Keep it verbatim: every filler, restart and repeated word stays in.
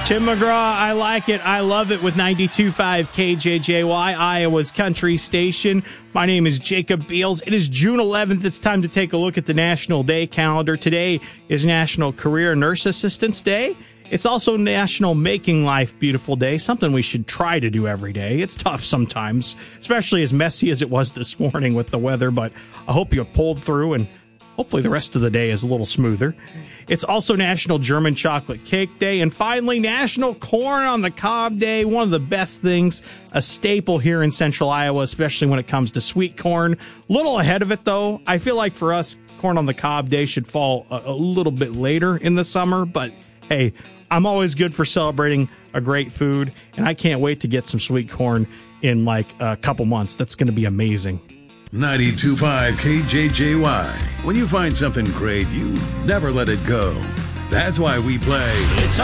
Tim McGraw, I like it. I love it with ninety-two point five K J J Y, Iowa's country station. My name is Jacob Beals. It is June eleventh. It's time to take a look at the National Day calendar. Today is National Career Nurse Assistance Day. It's also National Making Life Beautiful Day, something we should try to do every day. It's tough sometimes, especially as messy as it was this morning with the weather, but I hope you pulled through and hopefully the rest of the day is a little smoother. It's also National German Chocolate Cake Day. And finally, National Corn on the Cob Day. One of the best things, a staple here in central Iowa, especially when it comes to sweet corn. A little ahead of it, though. I feel like for us, Corn on the Cob Day should fall a, a little bit later in the summer. But hey, I'm always good for celebrating a great food. And I can't wait to get some sweet corn in like a couple months. That's going to be amazing. ninety-two point five K J J Y. When you find something great, you never let it go. That's why we play. It's